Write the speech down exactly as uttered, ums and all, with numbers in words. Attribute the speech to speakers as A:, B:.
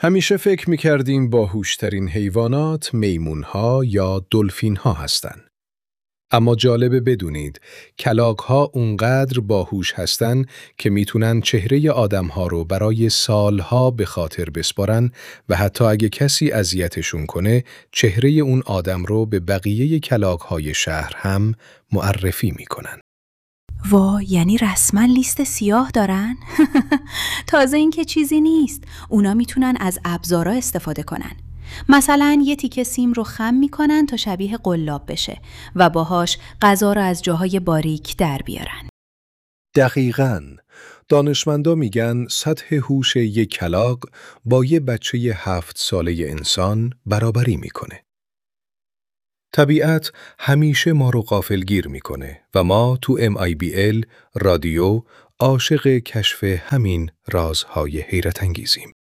A: همیشه فکر می‌کردیم باهوشترین حیوانات میمون‌ها یا دلفین‌ها هستن. اما جالبه بدونید کلاغ‌ها اونقدر باهوش هستن که میتونن چهره آدم‌ها رو برای سالها به خاطر بسپارن و حتی اگه کسی اذیتشون کنه چهره اون آدم رو به بقیه کلاغ‌های شهر هم معرفی میکنن.
B: وا، یعنی رسما لیست سیاه دارن؟ تازه این که چیزی نیست. اونا میتونن از ابزارا استفاده کنن. مثلا یه تیکه سیم رو خم میکنن تا شبیه قلاب بشه و باهاش غذا رو از جاهای باریک در بیارن.
A: دقیقاً. دانشمندا میگن سطح هوش یک کلاغ با یه بچه هفت ساله انسان برابری میکنه. طبیعت همیشه ما رو غافلگیر میکنه و ما تو ام آی بی ال رادیو عاشق کشف همین رازهای حیرت انگیزیم.